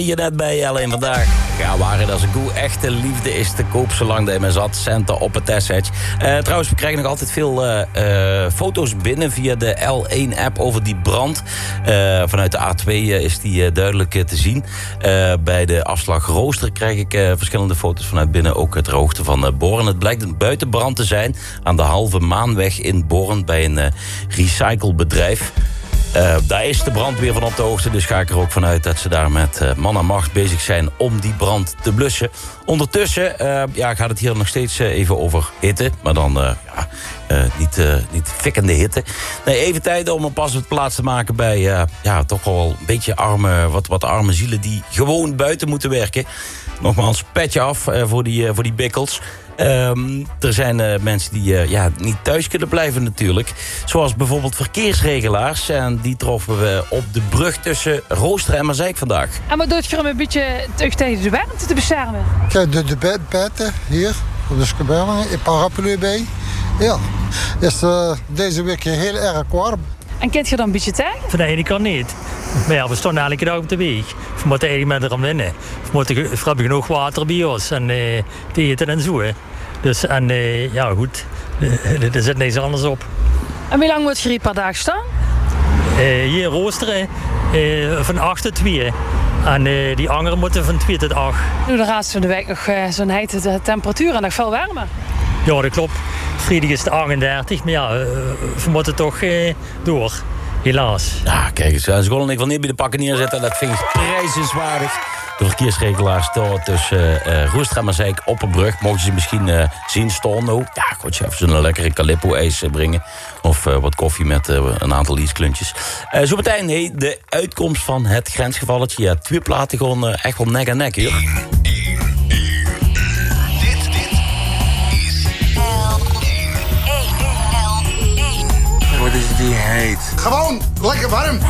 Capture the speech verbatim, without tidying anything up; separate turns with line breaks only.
Je net bij alleen vandaag. Ja, waren dat is een goe. Echte liefde is te koop zolang de me zat. Centen op het testsedge. Uh, trouwens, we krijgen nog altijd veel uh, uh, foto's binnen via de L één app over die brand. Uh, vanuit de A twee uh, is die uh, duidelijk uh, te zien. Uh, bij de afslag Rooster krijg ik uh, verschillende foto's vanuit binnen. Ook ter hoogte van uh, Born. Het blijkt een buitenbrand te zijn aan de Halve Maanweg in Born bij een uh, recyclebedrijf. Uh, daar is de brandweer van op de hoogte, dus ga ik er ook vanuit dat ze daar met uh, man en macht bezig zijn om die brand te blussen. Ondertussen uh, ja, gaat het hier nog steeds uh, even over hitte, maar dan uh, ja, uh, niet, uh, niet fikkende hitte. Nee, even tijd om een pas op plaats te maken bij uh, ja, toch wel een beetje arme, wat, wat arme zielen die gewoon buiten moeten werken. Nogmaals, petje af uh, voor, die, uh, voor die bikkels. Um, er zijn uh, mensen die uh, ja, niet thuis kunnen blijven natuurlijk. Zoals bijvoorbeeld verkeersregelaars. En die troffen we op de brug tussen Rooster en Mazeik vandaag.
En wat doet je om een beetje terug tegen de warmte te beschermen?
Kijk, de, de bedden hier, op de skabellen, een paraplu bij. Ja, is uh, deze week heel erg warm.
En kent je dan een beetje tegen?
Van de ene kant niet. Maar ja, we staan elke dag op de weg. We moeten eigenlijk met eraan winnen. We, moeten, we hebben genoeg water bij ons en uh, te eten en zo. Hè. Dus en uh, ja, goed, uh, er zit niks anders op.
En hoe lang moet je hier per dag staan?
Uh, hier roosteren uh, van acht tot twee. En uh, die anderen moeten van twee tot acht.
Nu de rest van de week nog uh, zo'n hete temperatuur en nog veel warmer.
Ja, dat klopt. Vrijdag is het achtendertig, maar ja, uh, we moeten toch uh, door. Helaas.
Ja, kijk eens. Ze willen ik wel niet bij de pakken neerzetten. Dat vind ik prijzenswaardig. De verkeersregelaars staan tussen uh, Rooster en Mazeik op een brug. Mogen ze misschien uh, zien staan. Nou, ja, goed, even zo'n lekkere Calippo-ijs uh, brengen. Of uh, wat koffie met uh, een aantal lieskluntjes. Uh, zo meteen, hey, de uitkomst van het grensgevalletje. Ja, twee platen gewoon uh, echt wel nek aan nek hier.
Wat is die heet?
Gewoon lekker warm.